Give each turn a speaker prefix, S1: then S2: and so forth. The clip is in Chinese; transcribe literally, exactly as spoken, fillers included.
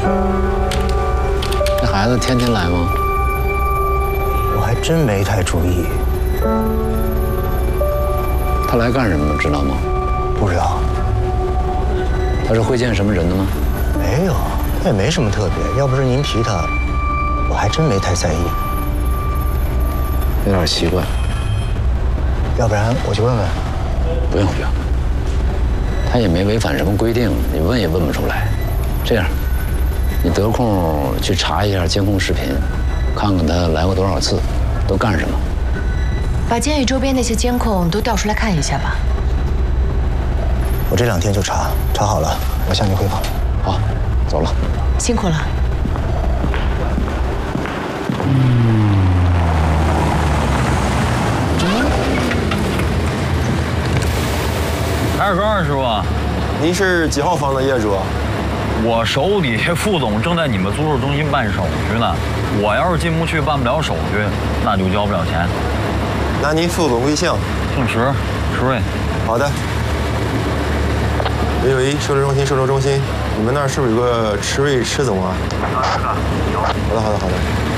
S1: 这孩子天天来吗？
S2: 我还真没太注意。
S1: 他来干什么？知道吗？
S2: 不知道。
S1: 他是会见什么人的吗？
S2: 没有，他也没什么特别。要不是您提他，我还真没太在意。
S1: 有点奇怪。
S2: 要不然我去问问。
S1: 不用不用，他也没违反什么规定，你问也问不出来。这样，你得空去查一下监控视频，看看他来过多少次，都干什么。
S3: 把监狱周边那些监控都调出来看一下吧。
S2: 我这两天就查，查好了，我向您汇报。
S1: 好，走了。
S3: 辛苦了。
S4: 海尔庄师傅，
S5: 您是几号房的业主？
S4: 我手底下副总正在你们租售中心办手续呢。我要是进不去，办不了手续，那就交不了钱。
S5: 那您副总贵姓？
S4: 姓石，石瑞。
S5: 好的。喂喂，收车中心，收车中心，你们那儿是不是有个池瑞池总啊？好的，好的，好的。